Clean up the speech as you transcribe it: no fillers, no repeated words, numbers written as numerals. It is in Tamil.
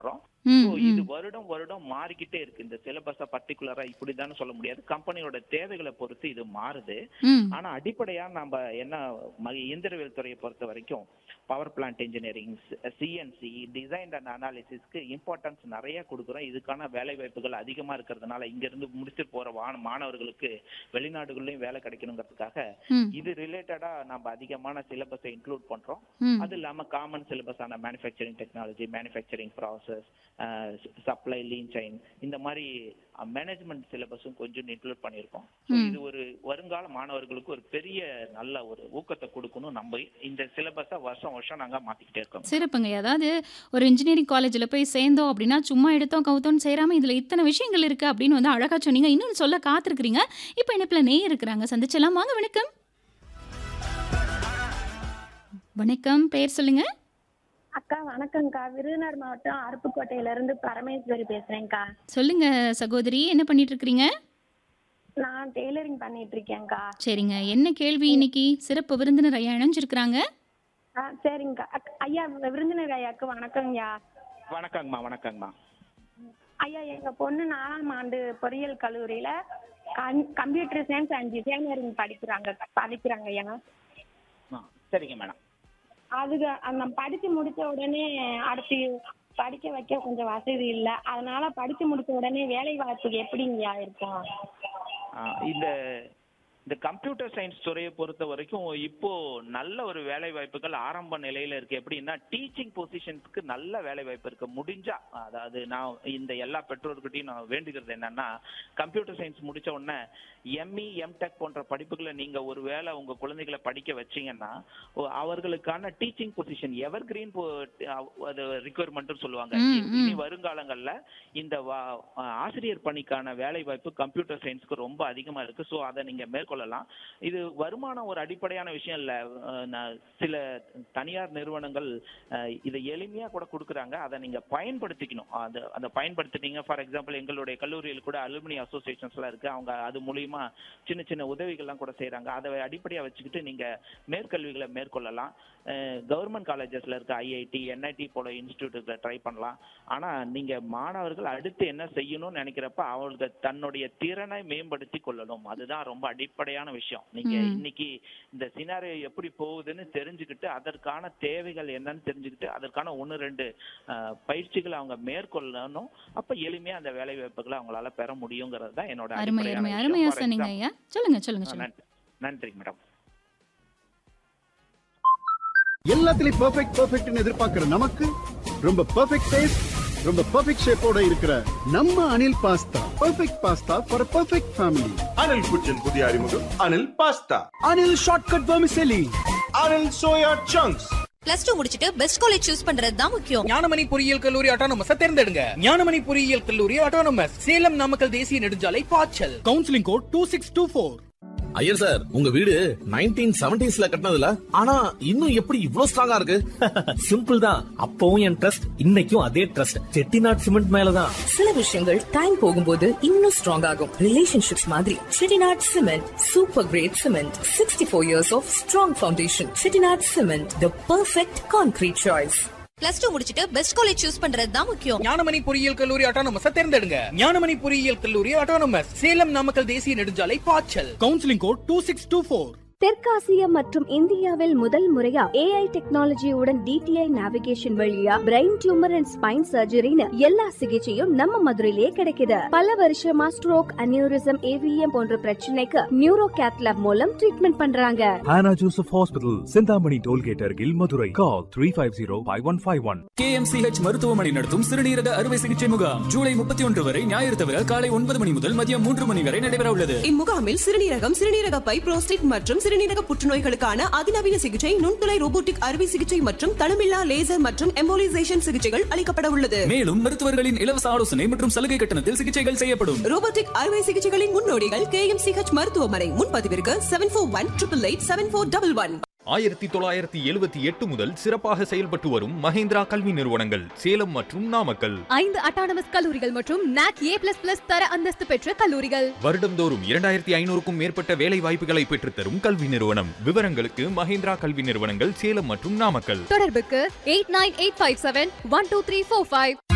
ம், இது ம், வருடம் வருடம் மாறிக்கிட்டே இருக்கு. இந்த சிலபஸ பர்டிகுலரா இப்படிதான் சொல்ல முடியாது. கம்பெனியோட தேவைகளை பொறுத்து இது மாறுது. ம். ஆனா அடிப்படையா நம்ம என்ன இயந்திரவியல் துறையை பொறுத்த வரைக்கும் power plant engineering, CNC, design and அனாலிசிஸ்க்கு importance நிறைய கொடுக்குறோம். இதுக்கான வேலை வாய்ப்புகள் அதிகமா இருக்கிறதுனால இங்க இருந்து முடிச்சுட்டு போற மாணவர்களுக்கு வெளிநாடுகள்லயும் வேலை கிடைக்கணுங்கிறதுக்காக ம், இது ரிலேட்டடா நம்ம அதிகமான சிலபஸை இன்க்ளூட் பண்றோம். ம். அது இல்லாம common சிலபஸான manufacturing technology, manufacturing process, supply, lean chain, இந்த மாதிரி மேனேஜ்மெண்ட் சிலபஸும் கொஞ்சம் இன்க்ளூட் பண்ணியிருக்கோம். So ம். இது ஒரு வருங்கால மாணவர்களுக்கு ஒரு பெரிய நல்ல ஒரு ஊக்கத்தை கொடுக்கணும். நம்ம இந்த சிலபஸை வருஷம் வருஷம் நாங்க மாத்திக்கிட்டே இருக்கோம். சிறப்புங்க. அதாவது ஒரு இன்ஜினியரிங் காலேஜ்ல போய் சேர்ந்தோம் அப்படின்னா, சும்மா எடுத்தோம் கவுத்தோம்ன்னு சேராம, இதுல இத்தன விஷயங்கள் இருக்கு அப்படின்னு வந்து அழகா சொன்னீங்க. இன்னொன்னு சொல்ல காத்திருக்கிறீங்க. இப்ப இணைப்புல நேயர் இருக்கிறாங்க. சந்திச்சலாம். வாங்க, வணக்கம். வணக்கம். பெயர் சொல்லுங்க. அக்கா வணக்கம்க்கா. விருதுநகர் மாவட்டம் அருப்புக்கோட்டையில இருந்து பரமேஸ்வரி பேசுறேன்க்கா. சொல்லுங்க சகோதரி. என்ன பண்ணிட்டு இருக்கிறீங்க? நான் டெய்லரிங் பண்ணிட்டு இருக்கேன்க்கா. சரிங்க. என்ன கேள்வி இன்னைக்கு? சிறப்பு விருந்தினர் ஐயா இணைஞ்சிருக்கிறாங்க. சரிங்கக்கா. ஐயா விருந்தினர் ஐயாக்கு வணக்கங்கய்யா. வணக்கங்கம்மா. வணக்கங்கம்மா. ஐயா எங்க பொண்ணு 4ஆம் ஆண்டு பொறியியல் கல்லூரியில கம்ப்யூட்டர் சயின்ஸ் அண்ட் டிசைனரிங் படிக்கிறாங்க ஐயா. சரிங்க மேடம். அதுக்கு அந்த படிச்சு முடிச்ச உடனே அடுத்து படிக்க வைக்க கொஞ்சம் வசதி இல்லை. அதனால படிச்சு முடிச்ச உடனே வேலை வாய்ப்புக்கு எப்படிங்கய்யா இருக்கும்? இந்த இந்த கம்ப்யூட்டர் சயின்ஸ் துறையை பொறுத்த வரைக்கும் இப்போ நல்ல ஒரு வேலை வாய்ப்புகள் ஆரம்ப நிலையில இருக்கு. எப்படின்னா டீச்சிங் பொசிஷன்ஸ்க்கு நல்ல வேலை வாய்ப்பு இருக்கு. முடிஞ்சா, அதாவது நான் இந்த எல்லா பெற்றோர்கிட்டையும் நான் வேண்டுகிறது என்னன்னா, கம்ப்யூட்டர் சயின்ஸ் முடிச்ச உடனே எம்இ, எம்டெக் போன்ற படிப்புகளை நீங்க ஒரு வேளை உங்க குழந்தைகளை படிக்க வச்சீங்கன்னா அவர்களுக்கான டீச்சிங் பொசிஷன் எவர் கிரீன் அது ரிக்வயர்மெண்ட் சொல்லுவாங்க. இனி வருங்காலங்கள்ல இந்த ஆசிரியர் பணிக்கான வேலை வாய்ப்பு கம்ப்யூட்டர் சயின்ஸ்க்கு ரொம்ப அதிகமா இருக்கு. ஸோ அதை நீங்க மேற்கொள்ளலாம். இது வருமானம் ஒரு அடிப்படையான விஷயம் இல்ல. சில தனியார் நிறுவனங்கள் இதை எளிமையா கூட கொடுக்குறாங்க. அதை நீங்க பயன்படுத்திக்கணும். அதை பயன்படுத்தினீங்க. ஃபார் எக்ஸாம்பிள் எங்களுடைய கல்லூரியில் கூட அலுமினி அசோசியேஷன்ஸ் எல்லாம் இருக்கு. அவங்க அது மூலியமா சின்ன சின்ன உதவிகள்லாம் கூட செய்யறாங்க. அதை அடிப்படையா வச்சுக்கிட்டு நீங்க மேற்கல்விகளை மேற்கொள்ளலாம். கவர்மெண்ட் காலேஜஸ்ல இருக்க ஐஐடி, என்ஐடி போல இன்ஸ்டிடியூட்ல ட்ரை பண்ணலாம். ஆனா நீங்க மாணவர்கள் அடுத்து என்ன செய்யணும்னு நினைக்கிறப்ப அவங்களுக்கு தன்னுடைய திறனை மேம்படுத்தி கொள்ளணும். அதுதான் ரொம்ப அடிப்படையான விஷயம். நீங்க இன்னைக்கு இந்த சினாரியோ எப்படி போகுதுன்னு தெரிஞ்சுக்கிட்டு அதற்கான தேவைகள் என்னன்னு தெரிஞ்சுக்கிட்டு அதற்கான 1-2 பயிற்சிகளை அவங்க மேற்கொள்ளணும். அப்ப எளிமையா அந்த வேலை வாய்ப்புகளை அவங்களால பெற முடியுங்கிறது தான் என்னோட அருமையா சொன்னீங்க ஐயா. சொல்லுங்க. நன்றி மேடம். எல்லாத்துலயும் பெர்ஃபெக்ட்னு எதிர்பார்க்கிற நமக்கு ரொம்ப பெர்ஃபெக்ட் டேஸ்ட், ரொம்ப பெர்ஃபெக்ட் ஷேப்போட இருக்கிற நம்ம Anil pasta. Perfect pasta for perfect family. Anil குச்சின் புதிய அறிமுகம் Anil pasta. Anil shortcut vermicelli. Anil soya chunks. +2 முடிச்சிட்டு பெஸ்ட் காலேஜ் சூஸ் பண்றது தான் முக்கியம். ஞானமணி பொறியியல் கல்லூரி ஆட்டோனமஸ் தேர்ந்தெடுங்க. ஞானமணி பொறியியல் கல்லூரி ஆட்டோனமஸ், சேலம் நாமக்கல் தேசிய நெடுஞ்சாலை, பாய்ச்சல். Counselling code 2624. ஐயர் சார், உங்க வீடு 1970s கட்டினதுல, ஆனா இன்னும் எப்படி இவ்ளோ ஸ்ட்ராங்கா இருக்கு? சிம்பிள் தான். அப்பவும் என் ட்ரஸ்ட், இன்னைக்கும் அதே ட்ரஸ்ட். செட்டிநாட் சிமெண்ட் மேலதான். சில விஷயங்கள் டைம் போகும்போது இன்னும் ஸ்ட்ராங் ஆகும். ரிலேஷன்ஷிப்ஸ் மாதிரி Chettinad cement super great cement. 64 years of strong foundation. Chettinad cement, the perfect concrete choice. +2 முடிச்சிட்டு பெஸ்ட் காலேஜ் சூஸ் பண்றது தான் முக்கியம். ஞானமணி பொறியியல் கல்லூரி ஆட்டோனமஸ் தேர்ந்தெடுங்க. ஞானமணி பொறியியல் கல்லூரி ஆட்டோனமஸ், சேலம் நாமக்கல் தேசிய நெடுஞ்சாலை, பாய்ச்சல். Counselling code 2624. தெற்காசியா மற்றும் இந்தியாவில் முதல் முறையா AI டெக்னாலஜியுடன் DTI நேவிகேஷன் வழியா பிரெயின் டியூமர் அண்ட் ஸ்பைன் சர்ஜரின்னு எல்லா சிகிச்சையும் நம்ம மதுரையிலேயே கிடைக்குது. பல வருஷமா ஸ்ட்ரோக், அனியூரிசம், AVM போன்ற பிரச்சனைக்கு நியூரோ கேத்லாப் மூலம் ட்ரீட்மெண்ட் பண்றாங்க. Hannah Joseph Hospital, Chintamani tollgate அருகில், மதுரை. கால் 350-5151. KMCH மருத்துவமனை நடத்தும் சிறுநீரக அறுவை சிகிச்சை முகாம் ஜூலை 31 வரை ஞாயிறு தவிர காலை 9 மணி முதல் மதியம் 3 மணி வரை நடைபெற உள்ளது. இம்முகாமில் சிறுநீரகம், சிறுநீரக பை, புரோஸ்டேட் மற்றும் சிறுநீரக புற்றுநோய்களுக்கான அதிநவீன சிகிச்சை, நுண்துளை ரோபோட்டிக் அறுவை சிகிச்சை மற்றும் தளமில்லா லேசர் மற்றும் எம்போலிசேஷன் சிகிச்சைகள் அளிக்கப்பட உள்ளது. மேலும் மருத்துவர்களின் இலவச ஆலோசனை மற்றும் சலுகை கட்டணத்தில் சிகிச்சைகள் செய்யப்படும். ரோபோட்டிக் அறுவை சிகிச்சைகளின் முன்னோடிகள் KMCH மருத்துவமனை. முன்பதிவிற்கு 7418887411. 1978 முதல் சிறப்பாக செயல்பட்டு வரும் மஹேந்திரா கல்வி நிறுவனங்கள் சேலம் மற்றும் நாமக்கல். 5 அட்டானமஸ் கல்லூரிகள் மற்றும் NAC A++ தர அந்தஸ்து பெற்ற கல்லூரிகள். வருடந்தோறும் 2500க்கும் மேற்பட்ட வேலை வாய்ப்புகளை பெற்றுத்தரும் கல்வி நிறுவனம். விவரங்களுக்கு மஹேந்திரா கல்வி நிறுவனங்கள் சேலம் மற்றும் நாமக்கல். தொடர்புக்கு 8985712345.